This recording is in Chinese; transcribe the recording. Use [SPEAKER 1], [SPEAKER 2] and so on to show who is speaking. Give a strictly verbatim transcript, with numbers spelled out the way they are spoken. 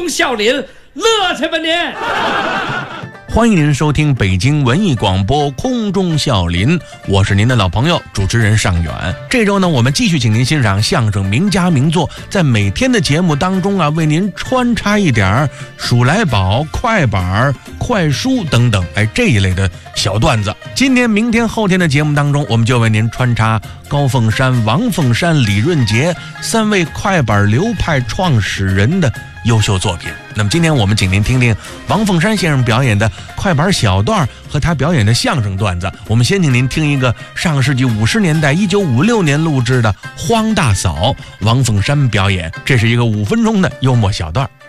[SPEAKER 1] 中笑林，乐去吧您！
[SPEAKER 2] 欢迎您收听北京文艺广播空中笑林，我是您的老朋友主持人尚远。这周呢，我们继续请您欣赏相声名家名作，在每天的节目当中啊，为您穿插一点数来宝、快板、快书等等哎这一类的小段子。今天、明天、后天的节目当中，我们就为您穿插高凤山、王凤山、李润杰三位快板流派创始人的优秀作品。那么今天我们请您听听王凤山先生表演的快板小段和他表演的相声段子。我们先请您听一个上个世纪五十年代一九五六年录制的《荒大嫂》，王凤山表演，这是一个五分钟的幽默小段。